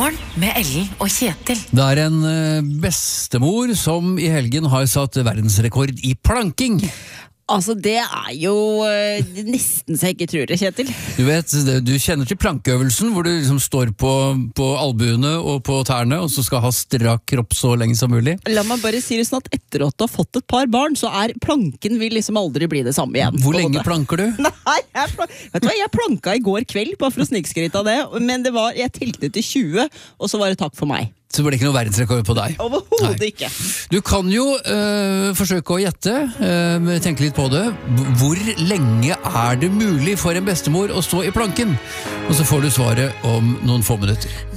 Morgen med Ellen og Kjetil. Det er en bestemor som i helgen har satt verdensrekord i planking. Altså, det er jo nesten så jeg ikke tror det, Kjetil. Du vet, du kjenner til plankeøvelsen, hvor du liksom står på albuene og på tærne, og så skal ha strak kropp så lenge som mulig. La meg bare si det sånn at etter at du har fått et par barn, så er planken vil liksom aldri bli det samme igjen. Hvor lenge planker du? Nei, vet du hva, jeg planka i går kveld, bare for å snikskryte av det, men jeg telte til 20, og så var det takk for meg. Så var det ikke noe verdensrekord på deg. Overhodet ikke. Du kan jo forsøke å gjette, tenke litt på det. Hvor lenge er det mulig for en bestemor å stå i planken? Og så får du svaret om noen få minutter.